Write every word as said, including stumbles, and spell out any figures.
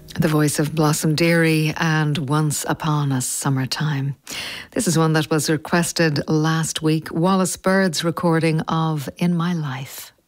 The voice of Blossom Dearie and Once Upon a Summertime. This is one that was requested last week. Wallace Bird's recording of In My Life.